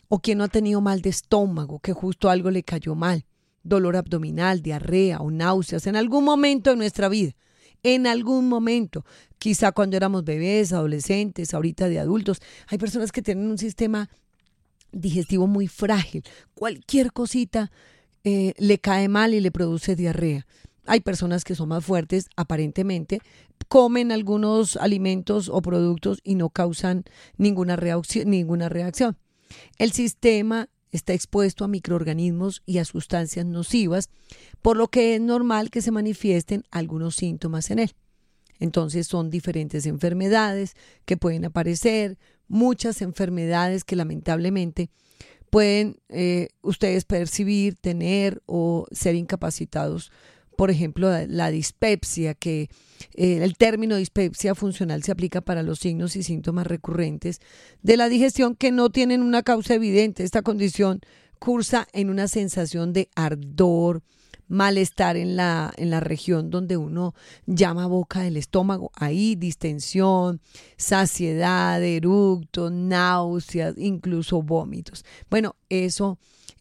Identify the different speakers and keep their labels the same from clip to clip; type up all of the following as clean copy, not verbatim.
Speaker 1: O quién no ha tenido mal de estómago, que justo algo le cayó mal, dolor abdominal, diarrea o náuseas en algún momento de nuestra vida. En algún momento, quizá cuando éramos bebés, adolescentes, ahorita de adultos. Hay personas que tienen un sistema digestivo muy frágil. Cualquier cosita le cae mal y le produce diarrea. Hay personas que son más fuertes, aparentemente, comen algunos alimentos o productos y no causan ninguna reacción. El sistema está expuesto a microorganismos y a sustancias nocivas, por lo que es normal que se manifiesten algunos síntomas en él. Entonces son diferentes enfermedades que pueden aparecer, muchas enfermedades que lamentablemente pueden ustedes percibir, tener o ser incapacitados. Por ejemplo, la dispepsia, que el término dispepsia funcional se aplica para los signos y síntomas recurrentes de la digestión que no tienen una causa evidente. Esta condición cursa en una sensación de ardor, malestar en la región donde uno llama boca del estómago. Ahí distensión, saciedad, eructos, náuseas, incluso vómitos. Bueno, eso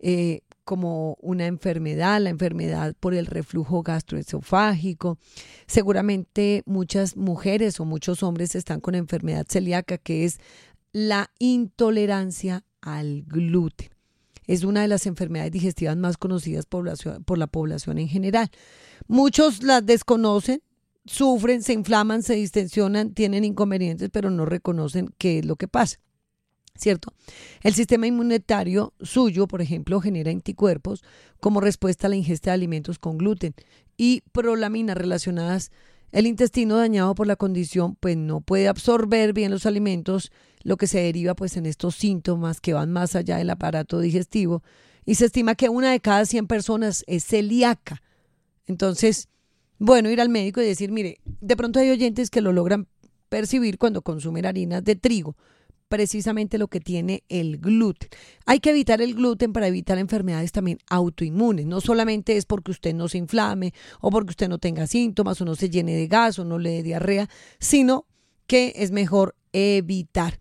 Speaker 1: como una enfermedad, la enfermedad por el reflujo gastroesofágico. Seguramente muchas mujeres o muchos hombres están con enfermedad celíaca, que es la intolerancia al gluten. Es una de las enfermedades digestivas más conocidas por la población en general. Muchos las desconocen, sufren, se inflaman, se distensionan, tienen inconvenientes, pero no reconocen qué es lo que pasa. ¿Cierto? El sistema inmunitario suyo, por ejemplo, genera anticuerpos como respuesta a la ingesta de alimentos con gluten y prolaminas relacionadas. El intestino dañado por la condición pues no puede absorber bien los alimentos, lo que se deriva pues en estos síntomas que van más allá del aparato digestivo, y se estima que 1 de cada 100 personas es celíaca. Entonces, bueno, ir al médico y decir, mire, de pronto hay oyentes que lo logran percibir cuando consumen harinas de trigo, precisamente lo que tiene el gluten. Hay que evitar el gluten para evitar enfermedades también autoinmunes. No solamente es porque usted no se inflame o porque usted no tenga síntomas o no se llene de gas o no le dé diarrea, sino que es mejor evitar.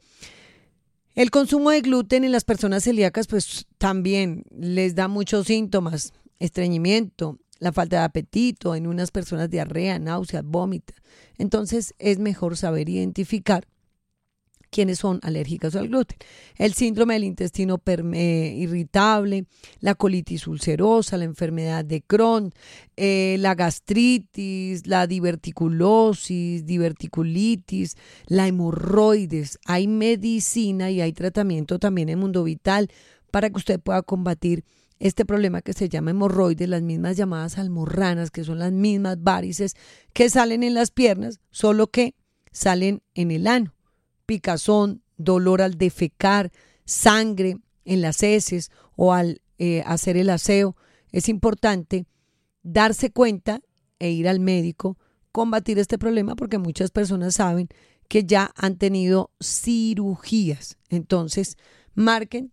Speaker 1: El consumo de gluten en las personas celíacas pues también les da muchos síntomas: estreñimiento, la falta de apetito, en unas personas diarrea, náuseas, vómitos. Entonces es mejor saber identificar quienes son alérgicos al gluten. El síndrome del intestino irritable, la colitis ulcerosa, la enfermedad de Crohn, la gastritis, la diverticulosis, diverticulitis, la hemorroides. Hay medicina y hay tratamiento también en Mundo Vital para que usted pueda combatir este problema que se llama hemorroides, las mismas llamadas almorranas, que son las mismas varices que salen en las piernas, solo que salen en el ano. Picazón, dolor al defecar, sangre en las heces o al hacer el aseo. Es importante darse cuenta e ir al médico, combatir este problema, porque muchas personas saben que ya han tenido cirugías. Entonces, marquen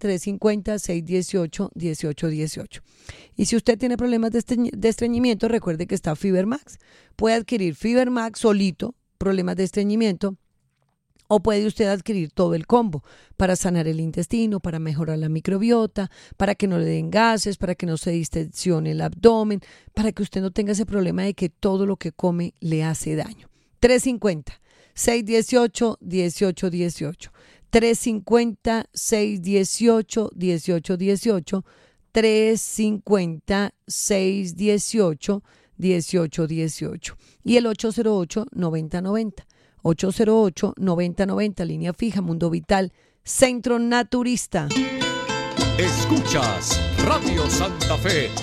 Speaker 1: 350-618-1818. Y si usted tiene problemas de estreñimiento, recuerde que está Fibermax. Puede adquirir Fibermax solito, problemas de estreñimiento, o puede usted adquirir todo el combo para sanar el intestino, para mejorar la microbiota, para que no le den gases, para que no se distensione el abdomen, para que usted no tenga ese problema de que todo lo que come le hace daño. 350-618-1818. 350-618-1818. 350-618-1818. Y el 808-9090. 808-9090, línea fija, Mundo Vital, Centro Naturista.
Speaker 2: Escuchas Radio Santa Fe.